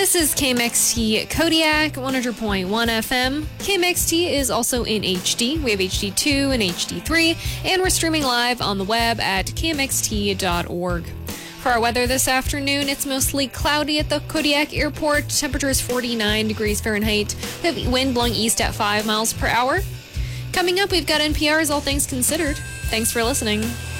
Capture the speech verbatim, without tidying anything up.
This is K M X T Kodiak, one hundred point one F M. K M X T is also in H D. We have H D two and H D three, and we're streaming live on the web at K M X T dot org. For our weather this afternoon, it's mostly cloudy at the Kodiak Airport. Temperature is forty-nine degrees Fahrenheit. We have wind blowing east at five miles per hour. Coming up, we've got N P R's All Things Considered. Thanks for listening.